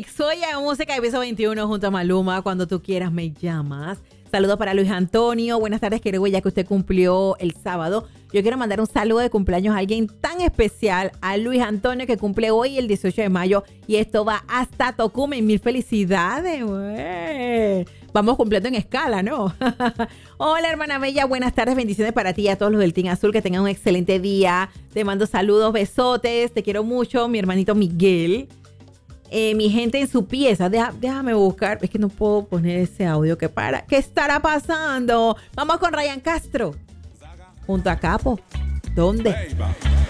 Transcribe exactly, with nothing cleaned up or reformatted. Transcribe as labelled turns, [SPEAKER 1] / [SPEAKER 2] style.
[SPEAKER 1] Remix. Oye, música de piso veintiuno junto a Maluma. Cuando tú quieras me llamas. Saludos para Luis Antonio. Buenas tardes, querido, ya que usted cumplió el sábado. Yo quiero mandar un saludo de cumpleaños a alguien tan especial, a Luis Antonio, que cumple hoy el dieciocho de mayo. Y esto va hasta Tocumen. Mil felicidades, güey. Vamos cumpliendo en escala, ¿no? Hola, hermana bella. Buenas tardes. Bendiciones para ti y a todos los del Team Azul. Que tengan un excelente día. Te mando saludos, besotes. Te quiero mucho. Mi hermanito Miguel. Eh, mi gente en su pieza. Deja, déjame buscar. Es que no puedo poner ese audio que para. ¿Qué estará pasando? Vamos con Ryan Castro. Junto a Capo. ¿Dónde?